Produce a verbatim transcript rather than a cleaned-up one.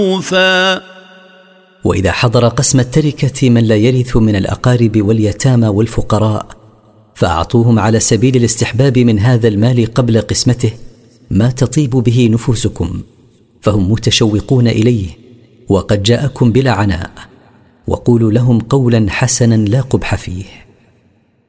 معروفا. وإذا حضر قسم التركة من لا يرث من الأقارب واليتامى والفقراء فأعطوهم على سبيل الاستحباب من هذا المال قبل قسمته ما تطيب به نفوسكم، فهم متشوقون إليه وقد جاءكم بلا عناء، وقولوا لهم قولا حسنا لا قبح فيه.